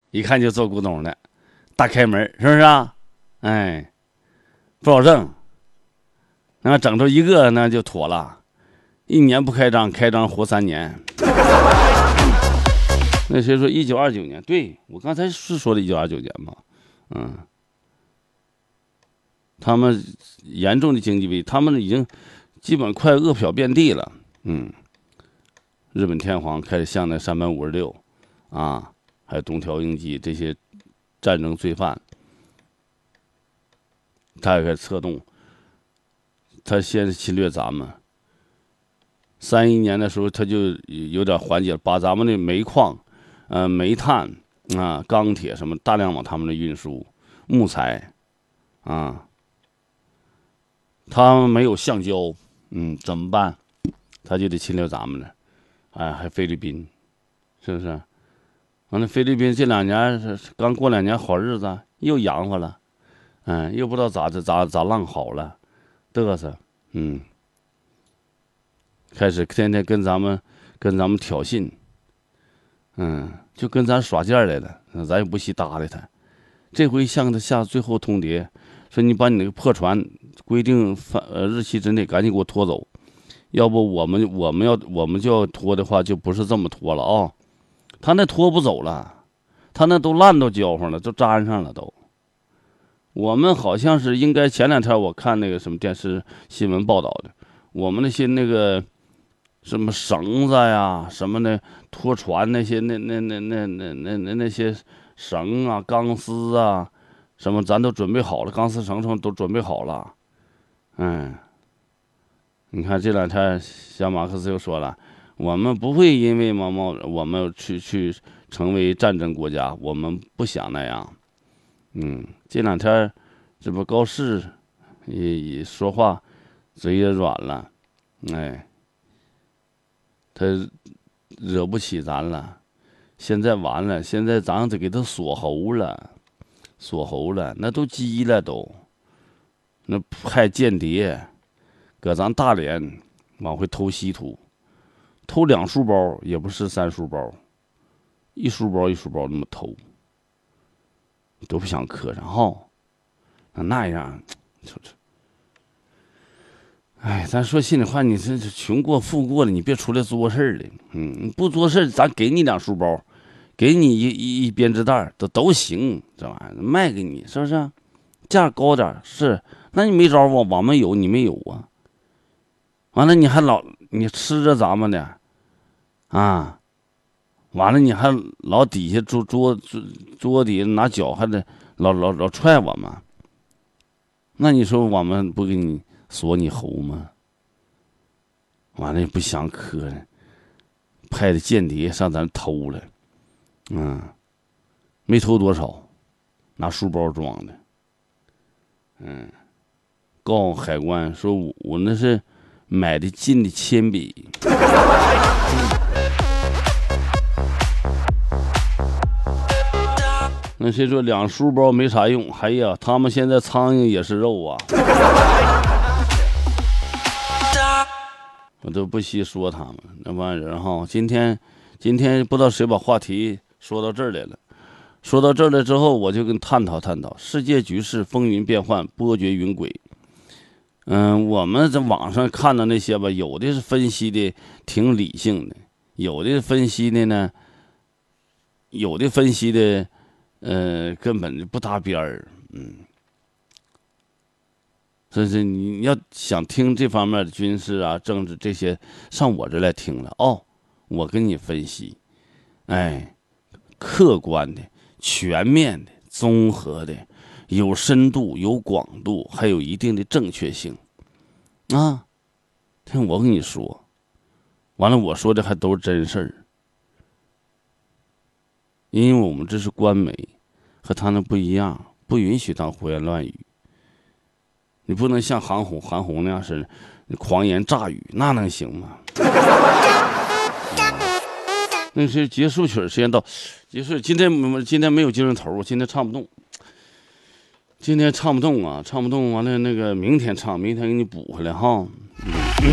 一看就做古董的，大开门，是不是啊？哎，不好挣，那整出一个那就妥了，1年不开张，开张活3年。那谁说1929年？对，我刚才是说的1929年嘛，他们严重的经济危机，他们已经基本快饿殍遍地了。日本天皇开始向那356啊，还有东条英机这些战争罪犯，他也开始策动。他先是侵略咱们，31年的时候他就有点缓解了，把咱们的煤矿、煤炭啊、钢铁什么大量往他们的运输，木材啊，他们没有橡胶，怎么办？他就得侵略咱们了。还菲律宾，是不是？完了，菲律宾这2年刚过2年好日子，又洋化了，又不知道咋浪好了，嘚瑟，开始天天跟咱们挑衅，就跟咱耍劲来了，咱也不惜搭理他。这回向他下最后通牒，说你把你那个破船规定日期之内赶紧给我拖走，要不我们就要拖的话，就不是这么拖了啊。他那拖不走了，他那都烂到交上了，都粘上了都。我们好像是应该前2天我看那个什么电视新闻报道的，我们那些那个什么绳子呀，什么的拖船那些那些绳啊、钢丝啊，什么咱都准备好了，钢丝绳都准备好了。你看这2天小马克思又说了，我们不会因为我们去成为战争国家，我们不想那样。这2天这不高适也说话嘴也软了，他惹不起咱了，现在完了，现在咱得给他锁喉了，那都急了都，那派间谍搁咱大连往回偷稀土，偷2书包也不是3书包，1书包1书包那么偷，都不想磕上哈，那样，咱说心里话，你这穷过富过了，你别出来作事了。你不作事，咱给你2书包，给你一编织袋，都行，这玩意儿卖给你，是不是？价高点是，那你没招我们有，你没有啊？完了，你吃着咱们的，完了你还老底下桌底下拿脚还得老踹我们，那你说我们不给你锁你喉吗？完了也不想磕了，派的间谍上咱偷了，没偷多少，拿书包装的，告海关说我那是买的进的铅笔。那谁说2书包没啥用？哎呀，他们现在苍蝇也是肉啊！我都不惜说他们那帮人哈。今天不知道谁把话题说到这儿来了，说到这儿来之后，我就跟探讨世界局势风云变幻，波谲云诡。我们在网上看到那些吧，有的是分析的挺理性的，有的分析的呢，根本就不搭边儿。所以你要想听这方面的军事啊、政治这些，上我这来听了我跟你分析，客观的、全面的、综合的，有深度、有广度，还有一定的正确性啊。听我跟你说，完了我说的还都是真事儿，因为我们这是官媒，和他那不一样，不允许当胡言乱语。你不能像韩红那样是狂言炸语，那能行吗？那是结束曲时间到，结束。今天没有精神头，我今天唱不动。今天唱不动啊，唱不动完了那个明天唱，明天给你补回来哈。